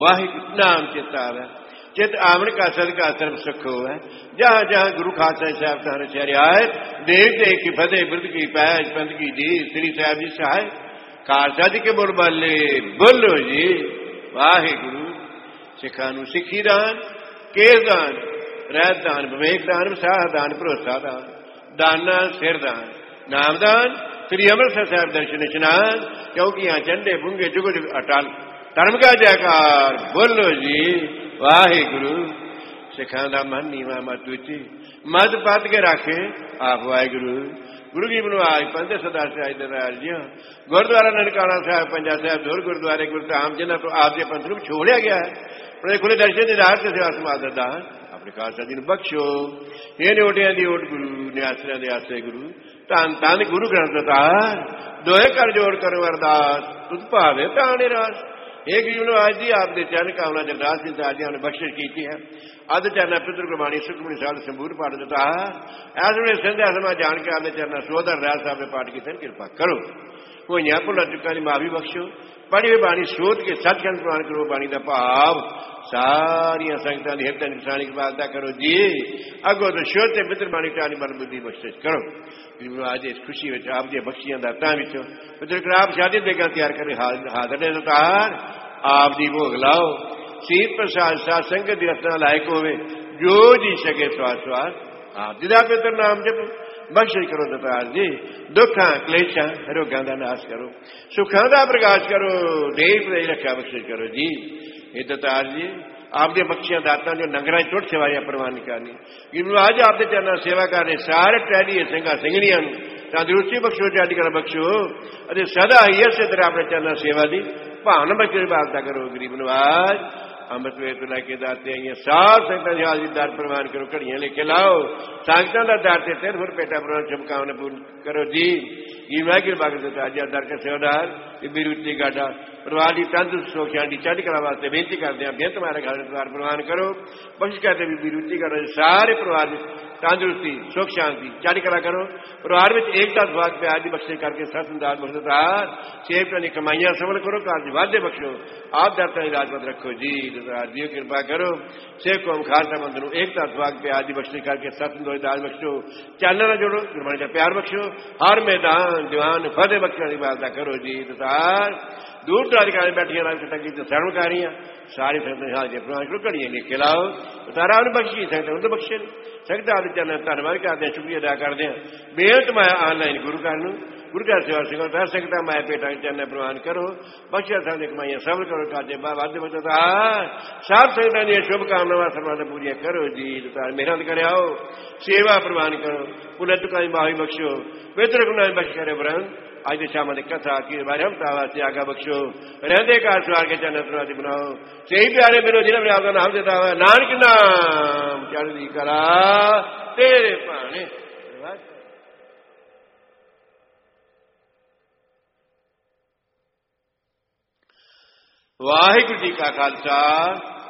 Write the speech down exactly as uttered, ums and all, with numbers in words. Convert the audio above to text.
वाहिगुरू नाम चित आवे, चित आवन का सदका सर्व सुख होवे। जहाँ जहाँ गुरु खालसा साहब तहर शरियात, देख देख की फतेह बुर्द की पैज पंथ की जी, श्री साहब जी सहाय खालसा जी के बोल बाले बोलो जी वाहिगुरू। सिखा नूं सिखी दान, केस दान, रहत दान, विवेक दान, विसाह दान, भरोसा दान, दाना सिर दान, नाम दान, श्री अमृतसर साहब दर्शन इशनान, क्योंकि यहाँ झंडे बुंगे जुग जुग अटल, धर्म का जयकार बोलो जी वाहिगुरू। सिखा दा मन नीवा मत उची, मत पद के रखे आप वाहिगुरू। गुरु जी बनवाज पंथ सरदार साहिब दरबार जी गुरुद्वारा ननकाना साहब पंजा साहब दूर गुरुद्वारे गुरधाम जिन्हों तो आपके पंथ को छोड़िया गया है, उन्हें खुले दर्शन निधार से सेवा समाज दान अपने खालसा जी बख्शो। ये नोटिया की ओट गुरु न्यासिया के आसे गुरु धन धन गुरु ग्रंथ दार, दोहे कर जोड़ करो अरदास तुझ भावे ताने रास। एक जीवन आज जी आपके चरण कामना जगदास सिंह साहब जी ने बख्शिश की है। अध चरण पितृ गुरबाणी सुखमनी साल संपूर्ण पाठ दिता ऐस वे संध्या समा जान के आदे चरण सोधर राज साहब ने पाठ की कृपा करो। कोई भुल चुका की माफी बख्शो। पढ़ी हुई बाणी सोच के सचखंड प्रमाण करो। बाणी का भाव सारिया संगतां दी हित निशानी की बात करो जी। अगो तो शुद्ध मित्र बाणी टाणी बल बुद्धि बख्शिश करो। आज इस खुशी में आप दी बख्शियां दातां विचों मित्र कराब शादी देगा तैयार कर हाजर ने दातार आप दी भोग लाओ। सीत प्रसाद साध संगत दी रचना लायक होवे, जो जी सके स्वास स्वास आप जिदा पितर नाम जप बख्शिश करो दतार जी। दुखा क्लेशा रोगां दा नाश करो, सुखां दा प्रकाश करो, देव दी रक्षा बख्शिश करो जी। ये दतार जी आपके बख्शियां दाता जो नंगरा टुट सेवाइयां प्रवान करनी जिन्होंने आज आपके चरणों सेवा करने सारे टहली सिंगा सिंगड़िया तंदुरुस्ती बख्शो, चढ़ी कला बख्शो, अरे सदा ही इसे तरह अपने चरणों सेवा की भावना बख्शे बात करो। गरीब नवाज अमृत वे तो लैके दाते आई सात संगतां दी हाजरी दर प्रवान करो, घड़ियां लेके लाओ संगतां दा दर ते तेर फुट पेटा प्रवान शुभकामना पूर्ण करो जी। ये मैं कृपा कर देता अज दर के सेवादार बीबी रुचि गाडा परिवार की तंदुरुस्त सुख शांति चढ़ी कला वास्ते बेनती करते हैं। बेहतर तुम्हारे घर द्वार प्रवान करो, बख्श करते बीबी रुचि गाडा सारे परिवार तंदुरुस्ती सुख शांति चढ़ी कला करो। परिवार में एकता स्वाद प्यार की बख्शे करके सतदार बख्शदार सेव करने कमाइयां सफल करो, कार्य वादे बख्शो, आप दरता राजपत रखो जी। जी कृपा करो सेव को खालसा मंद एकता स्वाग प्यार की बख्शे करके सतदार बख्शो, चैनल जोड़ो, गुरबाणी का प्यार बख्शो, हर मैदान दीवान फतेह बख्शने की बात करो जी। दतार दूर दराज बैठिया टंगी तो शर्मकारियां सारी संगत हाजिर प्रवान करो, घड़ियां लिखे लाओ तारा उन्हें बख्शी संगत उन्हें बख्शे संगत आदि चरण धन्यवाद करते हैं, शुक्रिया अदा करते हैं। बेहद मैं ऑनलाइन गुरु घर गुरु घर सेवा सिखो दस संगत मैं पेटा चरण प्रवान करो, बख्शिया संगत कमाइया सफल करो, काजे वाद्य बचता सब संगतां दी शुभकामनावां सर्वां पूरियां करो जी। मेहनत करे आओ सेवा प्रवान करो, पुनः तुकाई माफी बख्शो, बेहतर गुनाह बख्श करे ब्रह्म आज शाम की कथा की बारे हम तावास्ते आगा बख्शो, रहते कार सवार के चरण तरवादी बनाओ, सही प्यारे बिनो जिन्हें आपका नाम देता हुआ नानक नाम चढ़दी कला तेरे भाने। वाहिगुरू जी का खालसा